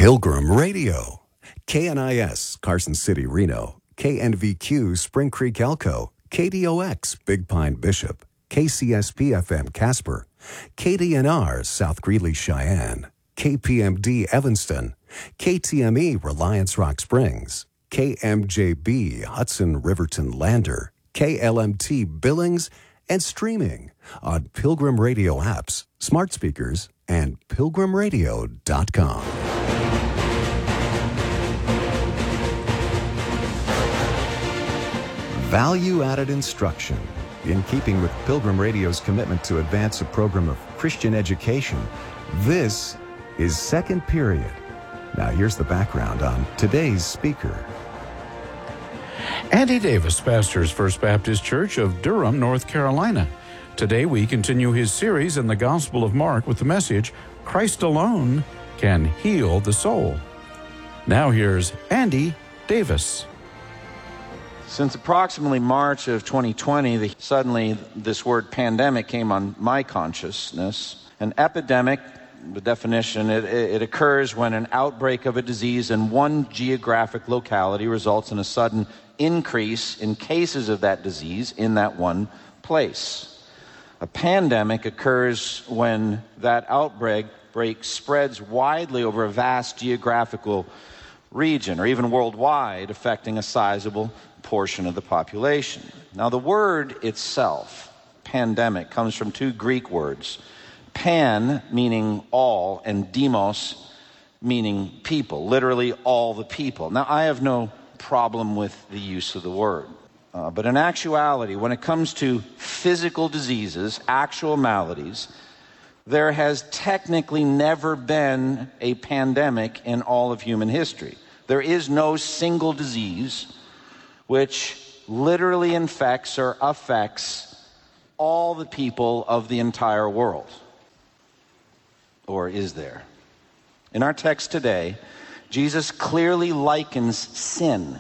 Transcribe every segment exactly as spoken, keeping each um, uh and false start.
Pilgrim Radio. K N I S, Carson City, Reno. K N V Q, Spring Creek, Elko. K D O X, Big Pine, Bishop. K C S P F M, Casper. K D N R, South Greeley, Cheyenne. K P M D, Evanston. K T M E, Reliance Rock Springs. K M J B, Hudson, Riverton, Lander. K L M T, Billings, and streaming on Pilgrim Radio apps, smart speakers, and pilgrim radio dot com. Value-added instruction. In keeping with Pilgrim Radio's commitment to advance a program of Christian education, this is Second Period. Now here's the background on today's speaker. Andy Davis pastors First Baptist Church of Durham, North Carolina. Today we continue his series in the Gospel of Mark with the message, Christ alone can heal the soul. Now here's Andy Davis. Since approximately March of twenty twenty, the, suddenly this word pandemic came on my consciousness. An epidemic, the definition, it, it occurs when an outbreak of a disease in one geographic locality results in a sudden increase in cases of that disease in that one place. A pandemic occurs when that outbreak break spreads widely over a vast geographical region, or even worldwide, affecting a sizable portion of the population. Now, the word itself, pandemic, comes from two Greek words. Pan, meaning all, and demos, meaning people, literally all the people. Now, I have no problem with the use of the word. Uh, but in actuality, when it comes to physical diseases, actual maladies, there has technically never been a pandemic in all of human history. There is no single disease which literally infects or affects all the people of the entire world. Or is there? In our text today, Jesus clearly likens sin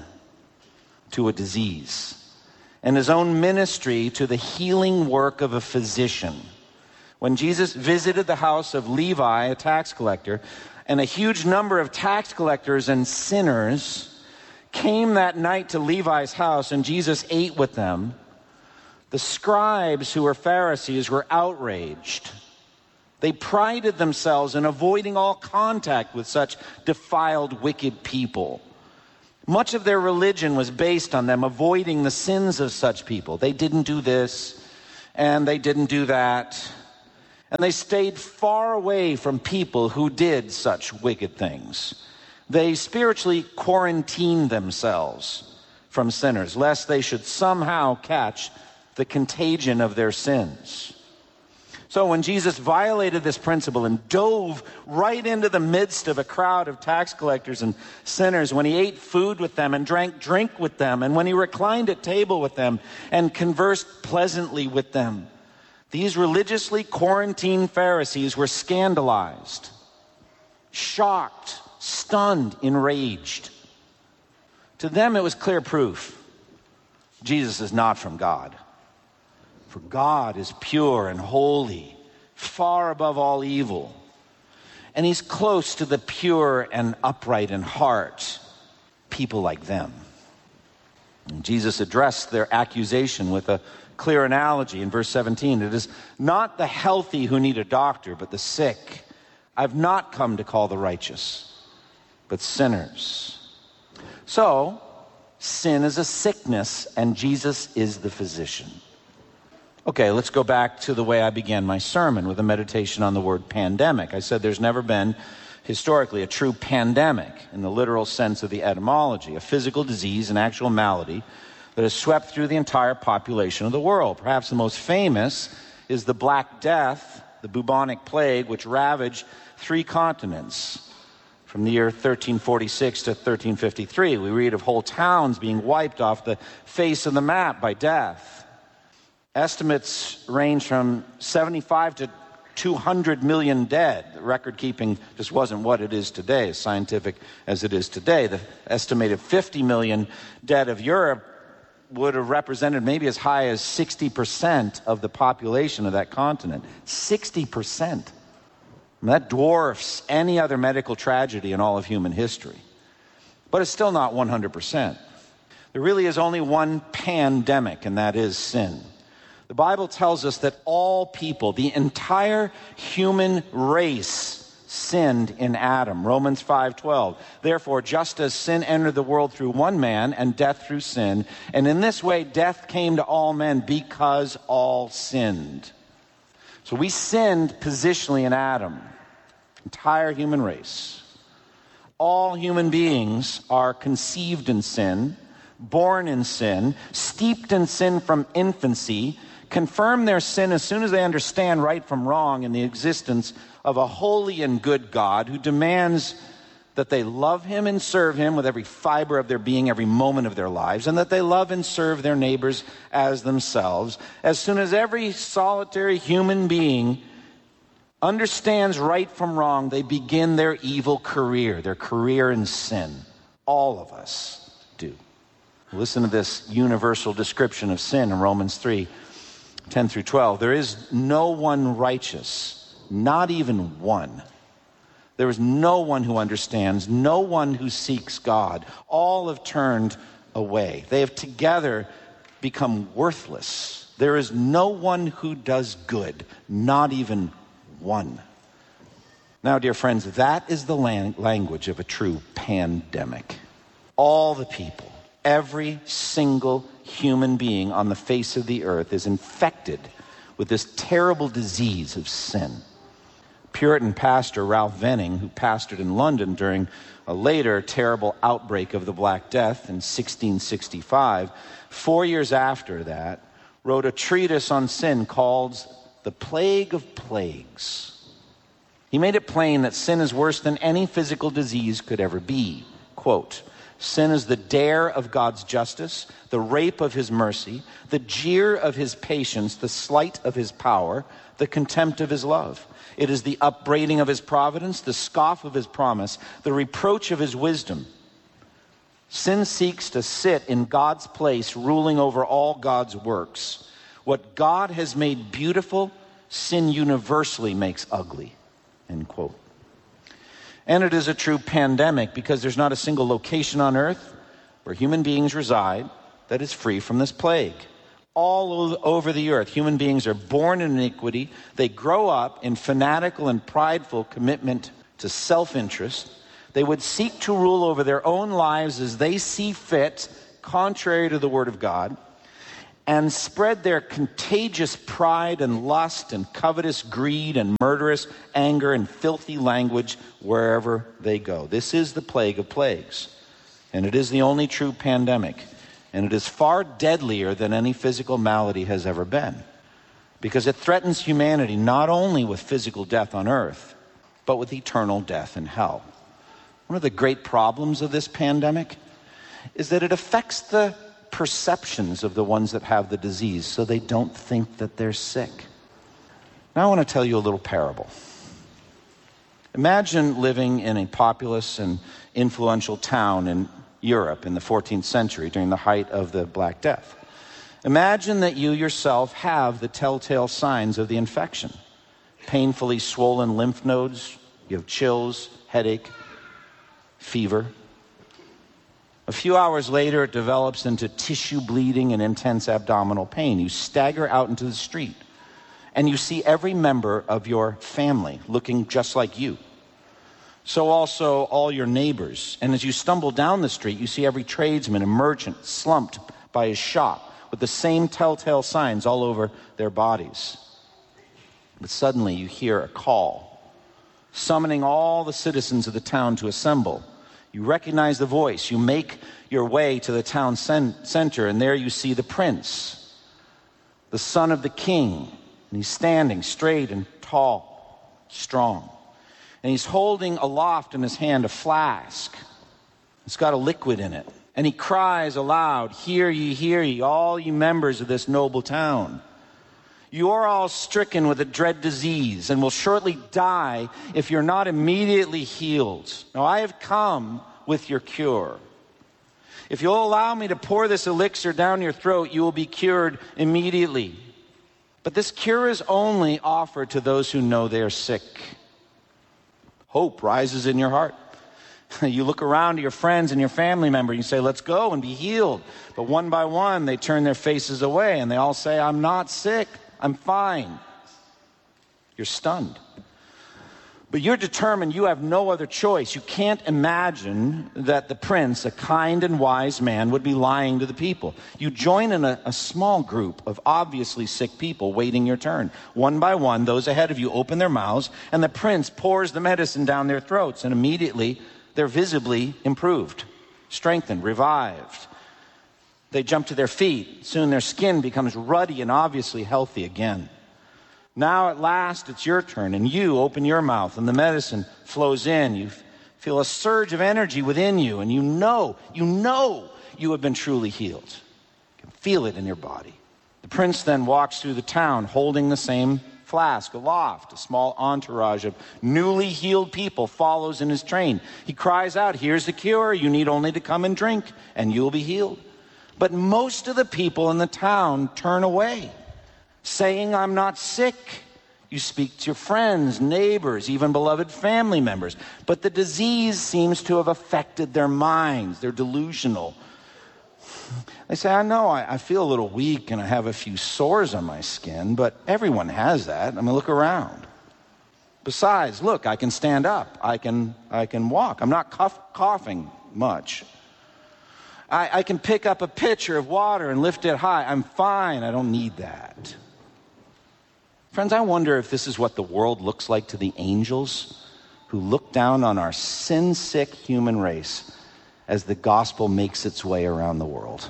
to a disease, and his own ministry to the healing work of a physician. When Jesus visited the house of Levi, a tax collector, and a huge number of tax collectors and sinners came that night to Levi's house, and Jesus ate with them, the scribes who were Pharisees were outraged. They prided themselves in avoiding all contact with such defiled, wicked people. Much of their religion was based on them avoiding the sins of such people. They didn't do this, and they didn't do that. And they stayed far away from people who did such wicked things. They spiritually quarantined themselves from sinners, lest they should somehow catch the contagion of their sins. So when Jesus violated this principle and dove right into the midst of a crowd of tax collectors and sinners, when he ate food with them and drank drink with them, and when he reclined at table with them and conversed pleasantly with them, these religiously quarantined Pharisees were scandalized, shocked, stunned, enraged. To them it was clear proof Jesus is not from God. For God is pure and holy, far above all evil. And he's close to the pure and upright in heart, people like them. And Jesus addressed their accusation with a clear analogy in verse seventeen. It is not the healthy who need a doctor, but the sick. I've not come to call the righteous, but sinners. So, sin is a sickness, and Jesus is the physician. Okay, let's go back to the way I began my sermon with a meditation on the word pandemic. I said there's never been, historically, a true pandemic in the literal sense of the etymology, a physical disease, an actual malady that has swept through the entire population of the world. Perhaps the most famous is the Black Death, the bubonic plague, which ravaged three continents from the year thirteen forty-six to thirteen fifty-three. We read of whole towns being wiped off the face of the map by death. Estimates range from seventy-five to two hundred million dead. Record keeping just wasn't what it is today, as scientific as it is today. The estimated fifty million dead of Europe would have represented maybe as high as sixty percent of the population of that continent. sixty percent. And that dwarfs any other medical tragedy in all of human history. But it's still not one hundred percent. There really is only one pandemic, and that is sin. The Bible tells us that all people, the entire human race, sinned in Adam. Romans five twelve. Therefore, just as sin entered the world through one man, and death through sin, and in this way death came to all men because all sinned. So we sinned positionally in Adam. Entire human race. All human beings are conceived in sin, born in sin, steeped in sin from infancy, confirm their sin as soon as they understand right from wrong in the existence of a holy and good God who demands that they love him and serve him with every fiber of their being, every moment of their lives, and that they love and serve their neighbors as themselves. As soon as every solitary human being understands right from wrong, they begin their evil career, their career in sin. All of us do. Listen to this universal description of sin in Romans three, ten through twelve. There is no one righteous, not even one. There is no one who understands, no one who seeks God. All have turned away. They have together become worthless. There is no one who does good, not even one. Now, dear friends, that is the lang- language of a true pandemic. All the people, every single human being on the face of the earth is infected with this terrible disease of sin. Puritan pastor Ralph Venning, who pastored in London during a later terrible outbreak of the Black Death in sixteen sixty-five, four years after that, wrote a treatise on sin called The Plague of Plagues. He made it plain that sin is worse than any physical disease could ever be. Quote, sin is the dare of God's justice, the rape of his mercy, the jeer of his patience, the slight of his power, the contempt of his love. It is the upbraiding of his providence, the scoff of his promise, the reproach of his wisdom. Sin seeks to sit in God's place, ruling over all God's works. What God has made beautiful, sin universally makes ugly. End quote. And it is a true pandemic because there's not a single location on earth where human beings reside that is free from this plague. All over the earth, human beings are born in iniquity. They grow up in fanatical and prideful commitment to self-interest. They would seek to rule over their own lives as they see fit, contrary to the Word of God, and spread their contagious pride and lust and covetous greed and murderous anger and filthy language wherever they go. This is the plague of plagues, and it is the only true pandemic. And it is far deadlier than any physical malady has ever been, because it threatens humanity not only with physical death on earth, but with eternal death in hell. One of the great problems of this pandemic is that it affects the perceptions of the ones that have the disease, so they don't think that they're sick. Now I want to tell you a little parable. Imagine living in a populous and influential town in Europe in the fourteenth century during the height of the Black Death. Imagine that you yourself have the telltale signs of the infection. Painfully swollen lymph nodes, you have chills, headache, fever. A few hours later, it develops into tissue bleeding and intense abdominal pain. You stagger out into the street, and you see every member of your family looking just like you. So also all your neighbors. And as you stumble down the street, you see every tradesman and merchant slumped by his shop with the same telltale signs all over their bodies. But suddenly you hear a call, summoning all the citizens of the town to assemble. You recognize the voice. You make your way to the town center, and there you see the prince, the son of the king. And he's standing straight and tall, strong. And he's holding aloft in his hand a flask. It's got a liquid in it. And he cries aloud, "Hear ye, hear ye, all ye members of this noble town. You are all stricken with a dread disease and will shortly die if you're not immediately healed. Now I have come with your cure. If you'll allow me to pour this elixir down your throat, you will be cured immediately. But this cure is only offered to those who know they are sick. Hope rises in your heart. You look around to your friends and your family member, you say, let's go and be healed. But one by one, they turn their faces away and they all say, I'm not sick, I'm fine. You're stunned. But you're determined, you have no other choice. You can't imagine that the prince, a kind and wise man, would be lying to the people. You join in a, a small group of obviously sick people waiting your turn. One by one, those ahead of you open their mouths, and the prince pours the medicine down their throats, and immediately they're visibly improved, strengthened, revived. They jump to their feet. Soon their skin becomes ruddy and obviously healthy again. Now at last it's your turn, and you open your mouth, and the medicine flows in. You feel a surge of energy within you, and you know, you know you have been truly healed. You can feel it in your body. The prince then walks through the town holding the same flask aloft. A small entourage of newly healed people follows in his train. He cries out, here's the cure. You need only to come and drink, and you'll be healed. But most of the people in the town turn away, saying, I'm not sick. You speak to your friends, neighbors, even beloved family members. But the disease seems to have affected their minds. They're delusional. They say, I know, I, I feel a little weak and I have a few sores on my skin, but everyone has that. I mean, look around. Besides, look, I can stand up. I can, I can walk. I'm not cough, coughing much. I, I can pick up a pitcher of water and lift it high. I'm fine. I don't need that. Friends, I wonder if this is what the world looks like to the angels who look down on our sin-sick human race as the gospel makes its way around the world.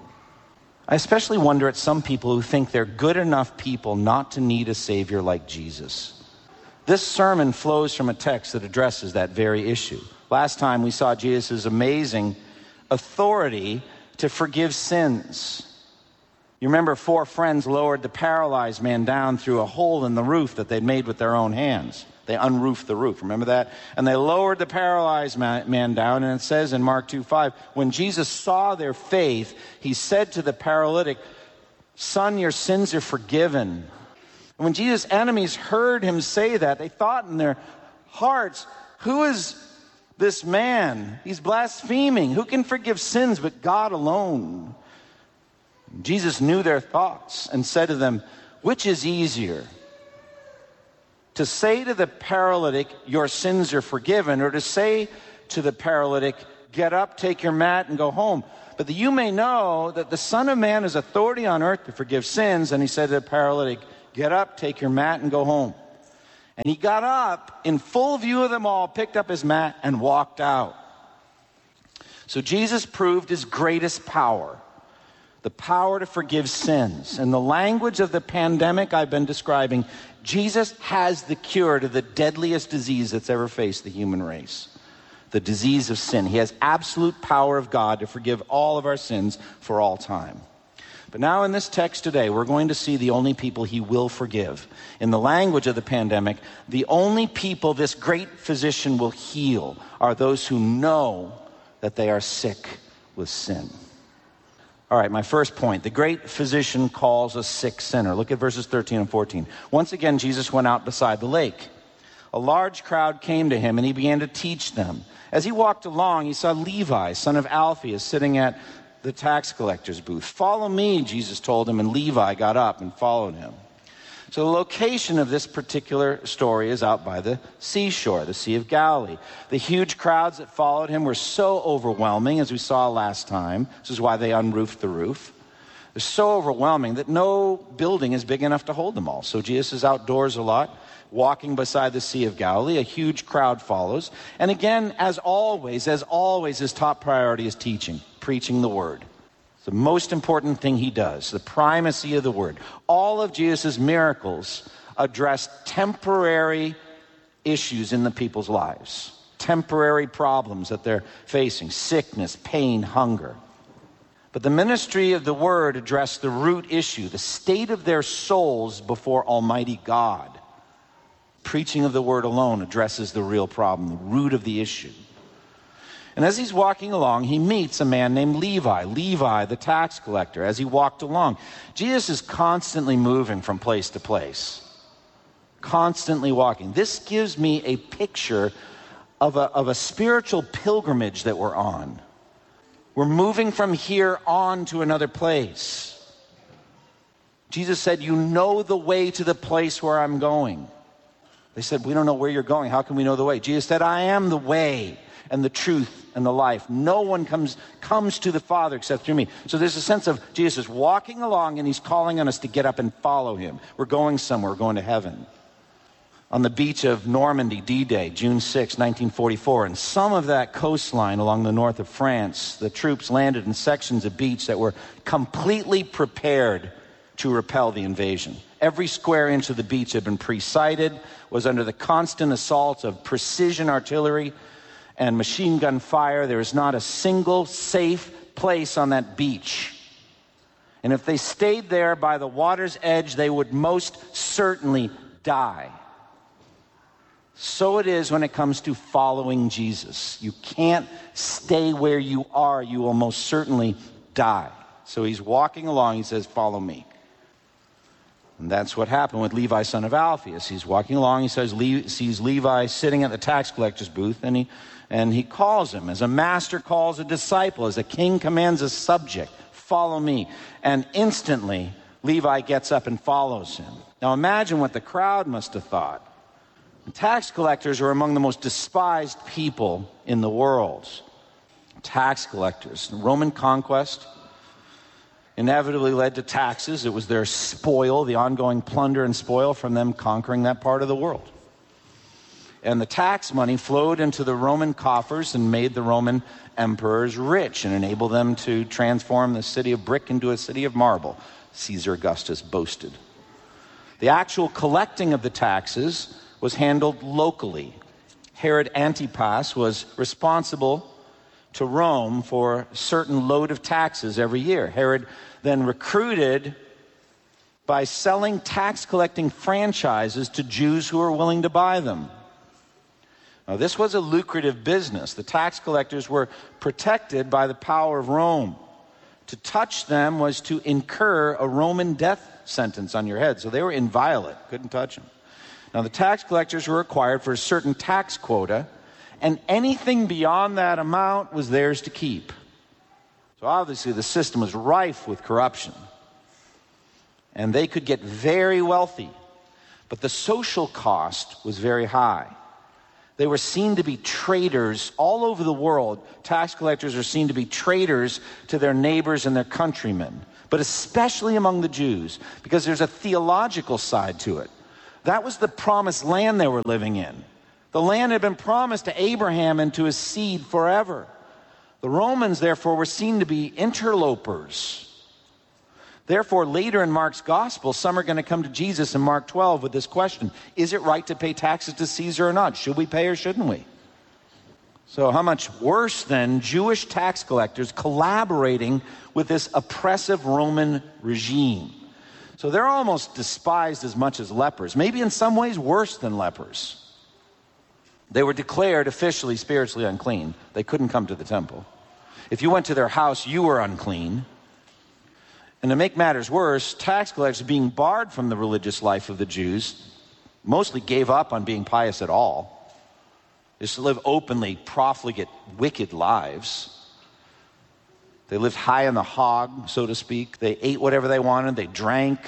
I especially wonder at some people who think they're good enough people not to need a Savior like Jesus. This sermon flows from a text that addresses that very issue. Last time we saw Jesus' amazing authority to forgive sins. You remember four friends lowered the paralyzed man down through a hole in the roof that they'd made with their own hands. They unroofed the roof, remember that? And they lowered the paralyzed man down, and it says in Mark two five, when Jesus saw their faith, he said to the paralytic, son, your sins are forgiven. And when Jesus' enemies heard him say that, they thought in their hearts, who is this man? He's blaspheming. Who can forgive sins but God alone? Jesus knew their thoughts and said to them, which is easier, to say to the paralytic, your sins are forgiven, or to say to the paralytic, get up, take your mat, and go home? But that you may know that the Son of Man has authority on earth to forgive sins. And he said to the paralytic, get up, take your mat, and go home. And he got up in full view of them all, picked up his mat, and walked out. So Jesus proved his greatest power. The power to forgive sins. In the language of the pandemic I've been describing, Jesus has the cure to the deadliest disease that's ever faced the human race. The disease of sin. He has absolute power of God to forgive all of our sins for all time. But now in this text today, we're going to see the only people he will forgive. In the language of the pandemic, the only people this great physician will heal are those who know that they are sick with sin. All right, my first point. The great physician calls a sick sinner. Look at verses thirteen and fourteen. Once again, Jesus went out beside the lake. A large crowd came to him, and he began to teach them. As he walked along, he saw Levi, son of Alphaeus, sitting at the tax collector's booth. Follow me, Jesus told him, and Levi got up and followed him. So the location of this particular story is out by the seashore, the Sea of Galilee. The huge crowds that followed him were so overwhelming, as we saw last time. This is why they unroofed the roof. They're so overwhelming that no building is big enough to hold them all. So Jesus is outdoors a lot, walking beside the Sea of Galilee. A huge crowd follows. And again, as always, as always, his top priority is teaching, preaching the word. The most important thing he does, the primacy of the word. All of Jesus' miracles address temporary issues in the people's lives, temporary problems that they're facing, sickness, pain, hunger. But the ministry of the word addressed the root issue, the state of their souls before Almighty God. Preaching of the word alone addresses the real problem, the root of the issue. And as he's walking along, he meets a man named Levi, Levi, the tax collector, as he walked along. Jesus is constantly moving from place to place. constantly walking. This gives me a picture of a, of a spiritual pilgrimage that we're on. We're moving from here on to another place. Jesus said, you know the way to the place where I'm going. They said, we don't know where you're going. How can we know the way? Jesus said, I am the way and the truth and the life. No one comes comes to the Father except through me. So there's a sense of Jesus is walking along and he's calling on us to get up and follow him. We're going somewhere. We're going to heaven. On the beach of Normandy, D-Day, June sixth, nineteen forty-four, and some of that coastline along the north of France, the troops landed in sections of beach that were completely prepared to repel the invasion. Every square inch of the beach had been pre-sighted, was under the constant assault of precision artillery and machine gun fire. There is not a single safe place on that beach. And if they stayed there by the water's edge, they would most certainly die. So it is when it comes to following Jesus. You can't stay where you are. You will most certainly die. So he's walking along. He says, follow me. And that's what happened with Levi, son of Alphaeus. He's walking along. He says, Le- sees Levi sitting at the tax collector's booth, and he, and he calls him. As a master calls a disciple, as a king commands a subject, follow me. And instantly, Levi gets up and follows him. Now imagine what the crowd must have thought. The tax collectors are among the most despised people in the world. Tax collectors. The Roman conquest inevitably led to taxes. It was their spoil, the ongoing plunder and spoil from them conquering that part of the world. And the tax money flowed into the Roman coffers and made the Roman emperors rich and enabled them to transform the city of brick into a city of marble, Caesar Augustus boasted. The actual collecting of the taxes was handled locally. Herod Antipas was responsible to Rome for a certain load of taxes every year. Herod then recruited by selling tax collecting franchises to Jews who were willing to buy them. Now, this was a lucrative business. The tax collectors were protected by the power of Rome. To touch them was to incur a Roman death sentence on your head. So they were inviolate, couldn't touch them. Now, the tax collectors were required for a certain tax quota, and anything beyond that amount was theirs to keep. So obviously the system was rife with corruption. And they could get very wealthy. But the social cost was very high. They were seen to be traitors all over the world. Tax collectors are seen to be traitors to their neighbors and their countrymen. But especially among the Jews, because there's a theological side to it. That was the promised land they were living in. The land had been promised to Abraham and to his seed forever. The Romans, therefore, were seen to be interlopers. Therefore, later in Mark's gospel, some are going to come to Jesus in Mark twelve with this question: is it right to pay taxes to Caesar or not? Should we pay or shouldn't we? So how much worse than Jewish tax collectors collaborating with this oppressive Roman regime? So they're almost despised as much as lepers, maybe in some ways worse than lepers. They were declared officially spiritually unclean. They couldn't come to the temple. If you went to their house, you were unclean. And to make matters worse, tax collectors, being barred from the religious life of the Jews, mostly gave up on being pious at all. They used to live openly profligate, wicked lives. They lived high on the hog, so to speak. They ate whatever they wanted. They drank.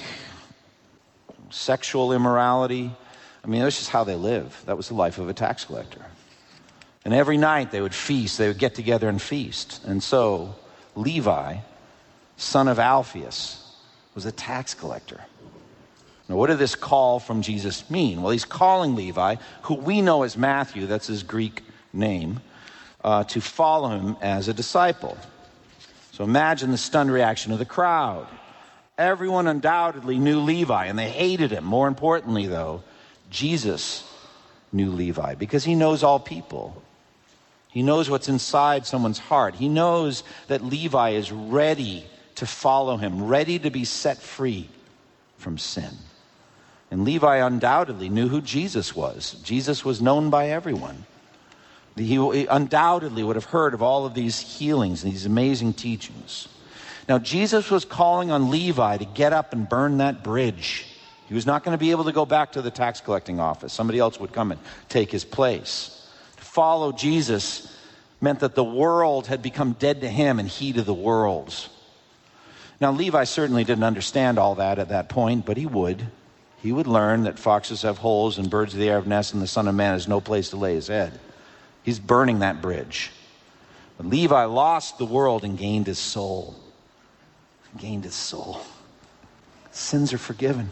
Sexual immorality. I mean, that's just how they live. That was the life of a tax collector. And every night they would feast. They would get together and feast. And so Levi, son of Alphaeus, was a tax collector. Now, what did this call from Jesus mean? Well, he's calling Levi, who we know as Matthew, that's his Greek name, uh, to follow him as a disciple. So imagine the stunned reaction of the crowd. Everyone undoubtedly knew Levi, and they hated him. More importantly, though, Jesus knew Levi because he knows all people. He knows what's inside someone's heart. He knows that Levi is ready to follow him, ready to be set free from sin. And Levi undoubtedly knew who Jesus was. Jesus was known by everyone. He undoubtedly would have heard of all of these healings and these amazing teachings. Now, Jesus was calling on Levi to get up and burn that bridge. He was not going to be able to go back to the tax collecting office. Somebody else would come and take his place. To follow Jesus meant that the world had become dead to him and he to the world. Now, Levi certainly didn't understand all that at that point, but he would. He would learn that foxes have holes and birds of the air have nests and the Son of Man has no place to lay his head. He's burning that bridge. But Levi lost the world and gained his soul. Gained his soul. Sins are forgiven.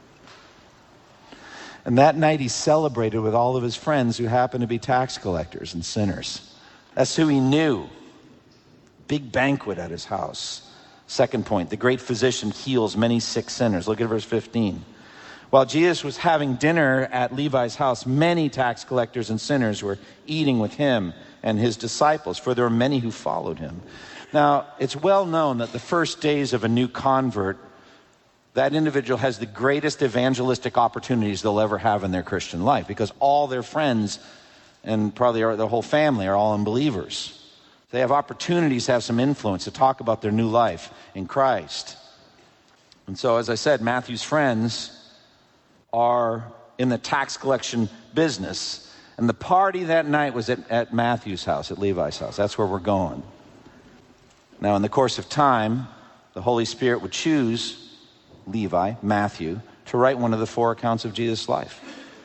And that night he celebrated with all of his friends who happened to be tax collectors and sinners. That's who he knew. Big banquet at his house. Second point, the great physician heals many sick sinners. Look at verse fifteen. While Jesus was having dinner at Levi's house, many tax collectors and sinners were eating with him and his disciples, for there were many who followed him. Now, it's well known that the first days of a new convert, that individual has the greatest evangelistic opportunities they'll ever have in their Christian life, because all their friends and probably their whole family are all unbelievers. They have opportunities to have some influence, to talk about their new life in Christ. And so, as I said, Matthew's friends are in the tax collection business. And the party that night was at, at Matthew's house, at Levi's house. That's where we're going. Now, in the course of time, the Holy Spirit would choose Levi, Matthew, to write one of the four accounts of Jesus' life.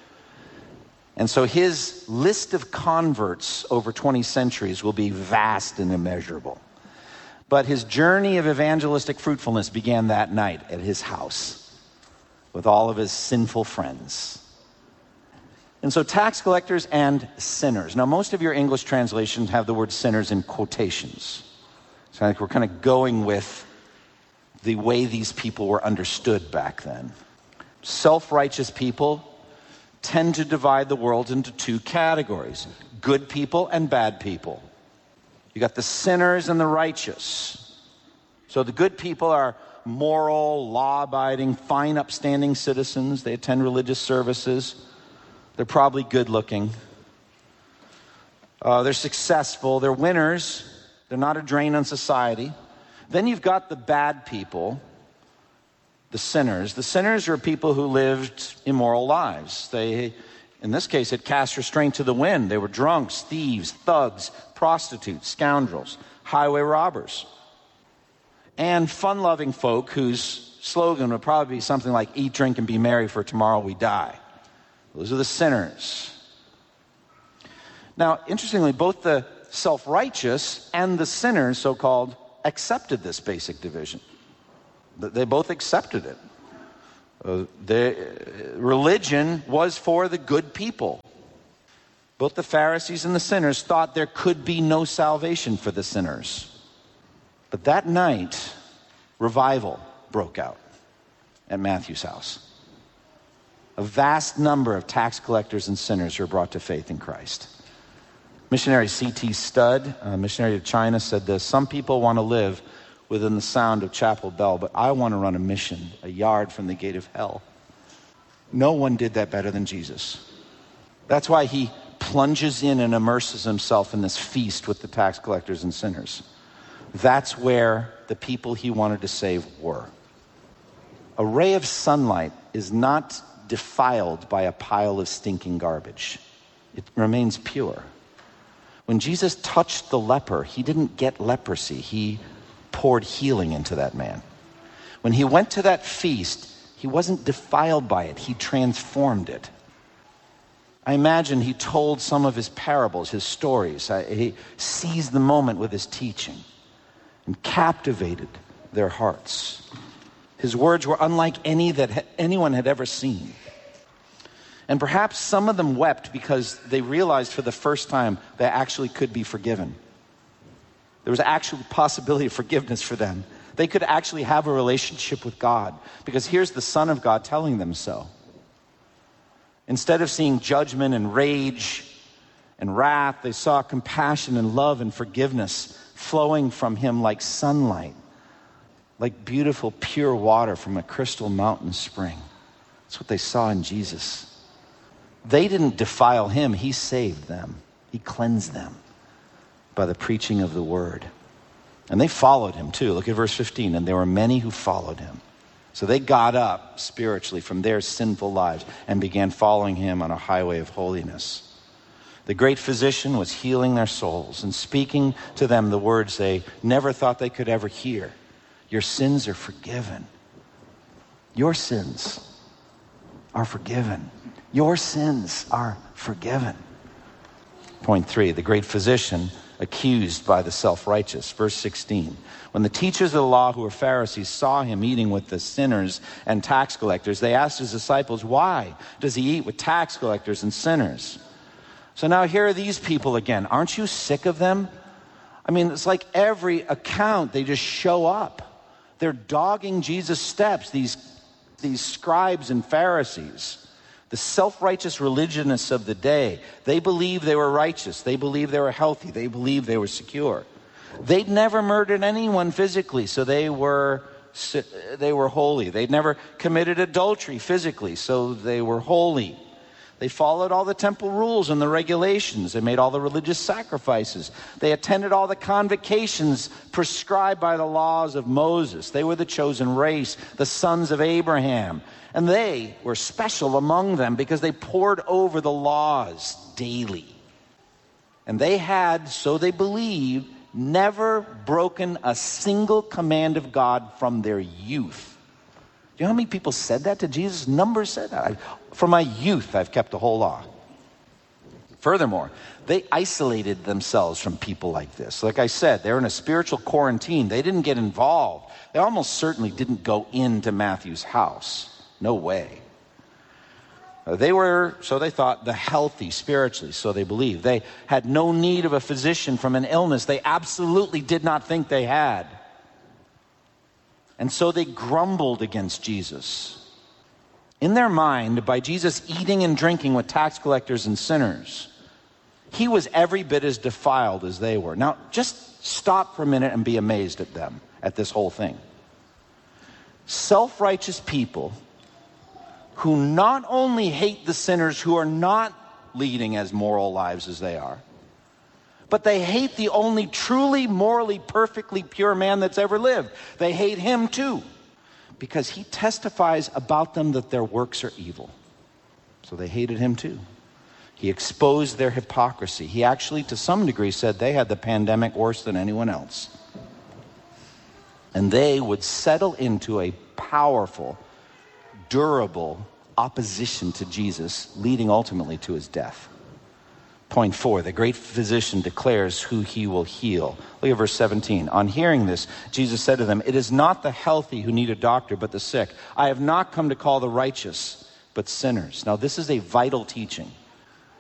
And so his list of converts over twenty centuries will be vast and immeasurable. But his journey of evangelistic fruitfulness began that night at his house with all of his sinful friends. And so tax collectors and sinners. Now, most of your English translations have the word sinners in quotations. So I think we're kind of going with the way these people were understood back then. Self-righteous people tend to divide the world into two categories: good people and bad people. You got the sinners and the righteous. So the good people are moral, law-abiding, fine, upstanding citizens. They attend religious services. They're probably good-looking. Uh, they're successful. They're winners. They're not a drain on society. Then you've got the bad people, the sinners. The sinners are people who lived immoral lives. They, in this case, had cast restraint to the wind. They were drunks, thieves, thugs, prostitutes, scoundrels, highway robbers. And fun-loving folk whose slogan would probably be something like, eat, drink, and be merry, for tomorrow we die. Those are the sinners. Now, interestingly, both the self-righteous and the sinners, so-called, accepted this basic division. They both accepted it. Uh, the, religion was for the good people. Both the Pharisees and the sinners thought there could be no salvation for the sinners. But that night, revival broke out at Matthew's house. A vast number of tax collectors and sinners were brought to faith in Christ. Missionary C T Studd, a missionary to China, said this: some people want to live within the sound of chapel bell, but I want to run a mission a yard from the gate of hell. No one did that better than Jesus. That's why he plunges in and immerses himself in this feast with the tax collectors and sinners. That's where the people he wanted to save were. A ray of sunlight is not defiled by a pile of stinking garbage. It remains pure. When Jesus touched the leper, he didn't get leprosy. He poured healing into that man. When he went to that feast, he wasn't defiled by it. He transformed it. I imagine he told some of his parables, his stories. He seized the moment with his teaching and captivated their hearts. His words were unlike any that anyone had ever seen. And perhaps some of them wept because they realized for the first time they actually could be forgiven. There was actually possibility of forgiveness for them. They could actually have a relationship with God, because here's the Son of God telling them so. Instead of seeing judgment and rage and wrath, they saw compassion and love and forgiveness flowing from him like sunlight, like beautiful pure water from a crystal mountain spring. That's what they saw in Jesus. They didn't defile him. He saved them. He cleansed them by the preaching of the word. And they followed him too. Look at verse fifteen. And there were many who followed him. So they got up spiritually from their sinful lives and began following him on a highway of holiness. The great physician was healing their souls and speaking to them the words they never thought they could ever hear. Your sins are forgiven. Your sins are forgiven. Your sins are forgiven. Point three, the great physician accused by the self-righteous. Verse sixteen. When the teachers of the law who were Pharisees saw him eating with the sinners and tax collectors, they asked his disciples, why does he eat with tax collectors and sinners? So now here are these people again. Aren't you sick of them? I mean, it's like every account, they just show up. They're dogging Jesus' steps, these, these scribes and Pharisees, the self-righteous religionists of the day. They believed they were righteous. They believed they were healthy. They believed they were secure. They'd never murdered anyone physically, so they were they were holy. They'd never committed adultery physically, so they were holy. They followed all the temple rules and the regulations. They made all the religious sacrifices. They attended all the convocations prescribed by the laws of Moses. They were the chosen race, the sons of Abraham. And they were special among them because they pored over the laws daily. And they had, so they believed, never broken a single command of God from their youth. Do you know how many people said that to Jesus? Numbers said that. I, from my youth, I've kept the whole law. Furthermore, they isolated themselves from people like this. Like I said, they're in a spiritual quarantine. They didn't get involved. They almost certainly didn't go into Matthew's house. No way. They were, so they thought, the healthy spiritually, so they believed. They had no need of a physician from an illness they absolutely did not think they had. And so they grumbled against Jesus. In their mind, by Jesus eating and drinking with tax collectors and sinners, he was every bit as defiled as they were. Now, just stop for a minute and be amazed at them, at this whole thing. Self-righteous people who not only hate the sinners who are not leading as moral lives as they are, but they hate the only truly morally perfectly pure man that's ever lived. They hate him too, because he testifies about them that their works are evil. So they hated him too. He exposed their hypocrisy. He actually, to some degree, said they had the pandemic worse than anyone else. And they would settle into a powerful, durable opposition to Jesus, leading ultimately to his death. Point four, the great physician declares who he will heal. Look at verse seventeen. On hearing this, Jesus said to them, it is not the healthy who need a doctor, but the sick. I have not come to call the righteous, but sinners. Now, this is a vital teaching.